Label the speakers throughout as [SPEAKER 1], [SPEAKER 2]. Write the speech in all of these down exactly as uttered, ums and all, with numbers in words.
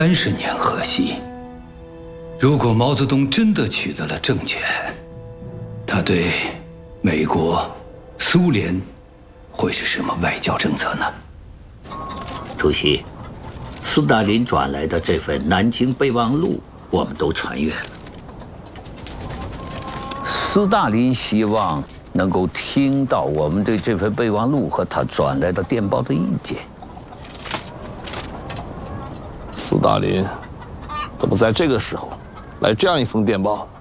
[SPEAKER 1] 三十年河西，如果毛泽东真的取得了政权，他对美国、苏联会是什么外交政策呢？
[SPEAKER 2] 主席，斯大林转来的这份《南京备忘录》，我们都传阅了。斯大林希望能够听到我们对这份备忘录和他转来的电报的意见。
[SPEAKER 3] 斯大林怎么在这个时候来这样一封电报？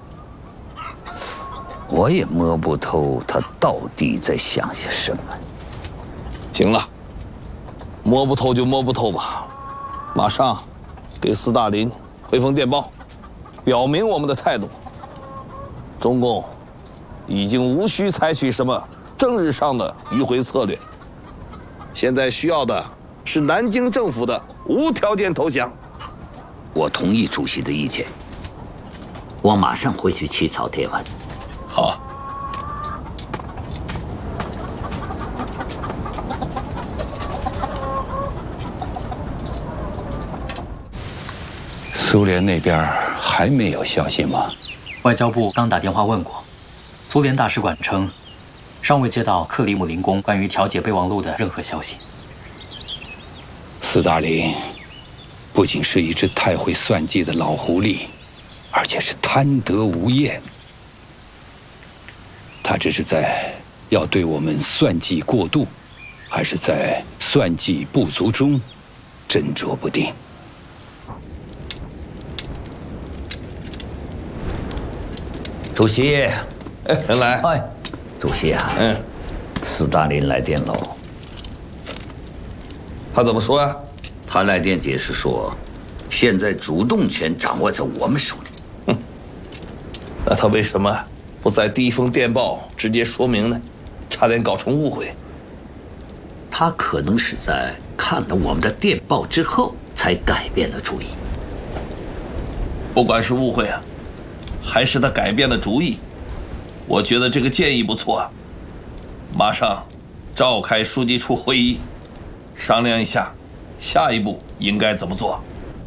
[SPEAKER 2] 我也摸不透他到底在想些什么。
[SPEAKER 3] 行了，摸不透就摸不透吧，马上给斯大林回封电报，表明我们的态度。中共已经无需采取什么政治上的迂回策略，现在需要的是南京政府的 无条件投降，
[SPEAKER 2] 我同意主席的意见。我马上回去起草电文。
[SPEAKER 3] 好。
[SPEAKER 1] 苏联那边还没有消息吗？
[SPEAKER 4] 外交部刚打电话问过，苏联大使馆称，尚未接到克里姆林宫关于调解备忘录的任何消息。
[SPEAKER 1] 斯大林不仅是一只太会算计的老狐狸，而且是贪得无厌。他这是在要对我们算计过度，还是在算计不足中斟酌不定？
[SPEAKER 2] 主席，
[SPEAKER 3] 哎，人来。
[SPEAKER 2] 哎，主席啊，
[SPEAKER 3] 嗯，
[SPEAKER 2] 斯大林来电喽。
[SPEAKER 3] 他怎么说呀、啊？
[SPEAKER 2] 他来电解释说，现在主动权掌握在我们手里。
[SPEAKER 3] 哼，那他为什么不在第一封电报直接说明呢？差点搞成误会。
[SPEAKER 2] 他可能是在看了我们的电报之后才改变了主意。
[SPEAKER 3] 不管是误会啊，还是他改变了主意，我觉得这个建议不错。马上召开书记处会议。 商量一下，下一步应该怎么做？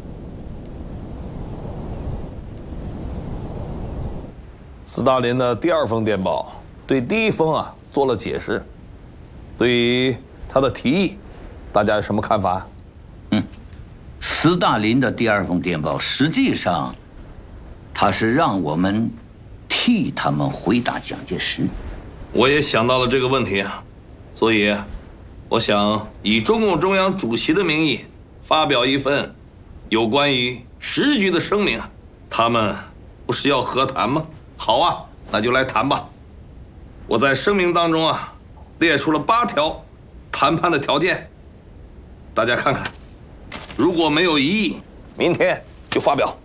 [SPEAKER 3] 斯大林的第二封电报对第一封啊做了解释。对于他的提议，大家有什么看法？
[SPEAKER 2] 嗯，斯大林的第二封电报实际上，他是让我们替他们回答蒋介石。
[SPEAKER 3] 我也想到了这个问题啊，所以。 我想以中共中央主席的名义发表一份有关于时局的声明。他们不是要和谈吗？好啊，那就来谈吧。我在声明当中啊列出了八条谈判的条件，大家看看。如果没有异议，明天就发表。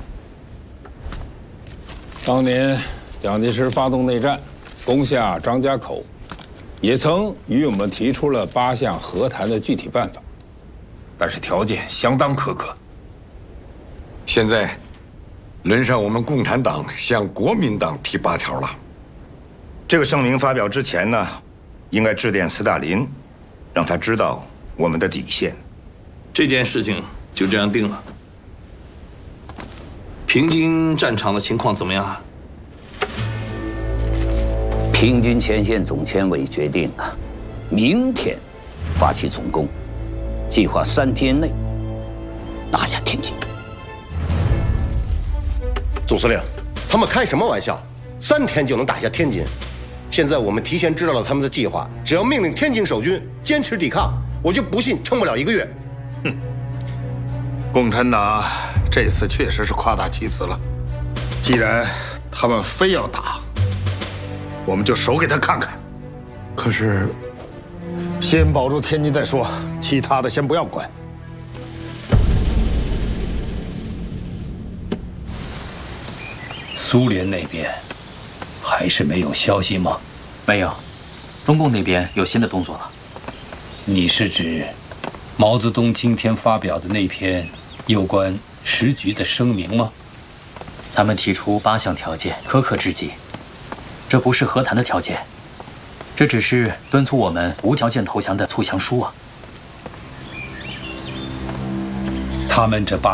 [SPEAKER 5] 当年蒋介石发动内战，攻下张家口。 也曾与我们提出了八项和谈的具体办法，但是条件相当苛刻。
[SPEAKER 6] 现在，轮上我们共产党向国民党提八条了。
[SPEAKER 7] 这个声明发表之前呢，应该致电斯大林，让他知道我们的底线。
[SPEAKER 3] 这件事情就这样定了。平津战场的情况怎么样啊？
[SPEAKER 2] 平津前线总前委决定啊，明天发起总攻，计划三天内拿下天津。
[SPEAKER 8] 总司令，他们开什么玩笑？三天就能打下天津？现在我们提前知道了他们的计划，只要命令天津守军坚持抵抗，我就不信撑不了一个月。
[SPEAKER 6] 哼，共产党这次确实是夸大其词了。既然他们非要打， 我们就守给他看看，可是先保住天津再说，其他的先不要管。
[SPEAKER 1] 苏联那边还是没有消息吗？
[SPEAKER 4] 没有，中共那边有新的动作了。
[SPEAKER 1] 你是指毛泽东今天发表的那篇有关时局的声明吗？
[SPEAKER 4] 他们提出八项条件，苛刻至极。 这不是和谈的条件，这只是敦促我们无条件投降的促降书啊！
[SPEAKER 1] 他们这八